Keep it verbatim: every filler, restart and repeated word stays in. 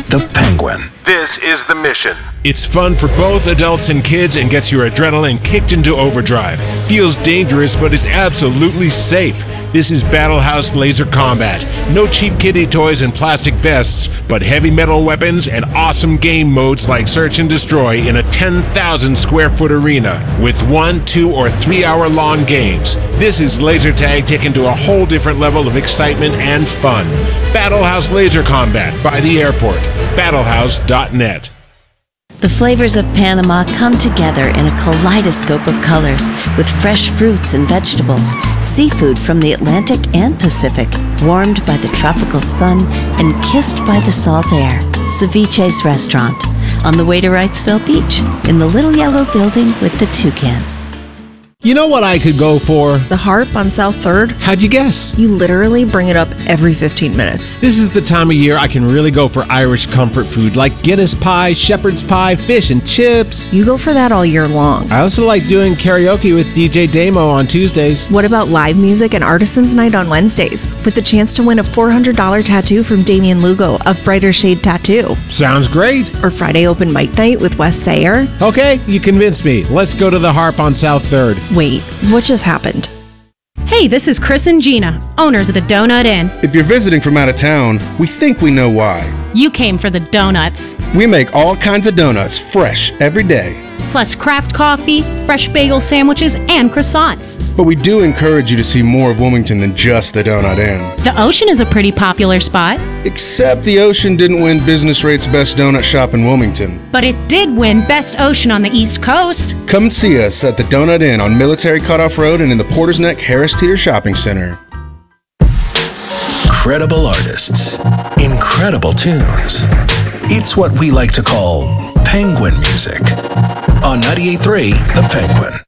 The Penguin. This is The Mission. It's fun for both adults and kids and gets your adrenaline kicked into overdrive. Feels dangerous, but is absolutely safe. This is Battle House Laser Combat. No cheap kiddie toys and plastic vests, but heavy metal weapons and awesome game modes like Search and Destroy in a ten thousand square foot arena with one, two, or three hour long games. This is laser tag taken to a whole different level of excitement and fun. Battle House Laser Combat by the airport. battlehouse dot net. The flavors of Panama come together in a kaleidoscope of colors with fresh fruits and vegetables, seafood from the Atlantic and Pacific, warmed by the tropical sun and kissed by the salt air. Ceviche's Restaurant, on the way to Wrightsville Beach, in the little yellow building with the toucan. You know what I could go for? The Harp on South third? How'd you guess? You literally bring it up every fifteen minutes. This is the time of year I can really go for Irish comfort food like Guinness pie, shepherd's pie, fish and chips. You go for that all year long. I also like doing karaoke with D J Damo on Tuesdays. What about live music and Artisans Night on Wednesdays, with the chance to win a four hundred dollars tattoo from Damian Lugo of Brighter Shade Tattoo? Sounds great. Or Friday open mic night with Wes Sayer? Okay, you convinced me. Let's go to the Harp on South third. Wait, what just happened? Hey, this is Chris and Gina, owners of the Donut Inn. If you're visiting from out of town, we think we know why. You came for the donuts. We make all kinds of donuts fresh every day. Plus craft coffee, fresh bagel sandwiches, and croissants. But we do encourage you to see more of Wilmington than just the Donut Inn. The Ocean is a pretty popular spot. Except the Ocean didn't win Business Rate's Best Donut Shop in Wilmington. But it did win Best Ocean on the East Coast. Come and see us at the Donut Inn on Military Cutoff Road and in the Porter's Neck Harris Teeter Shopping Center. Credible artists. Incredible tunes. It's what we like to call penguin music. On ninety-eight point three, The Penguin.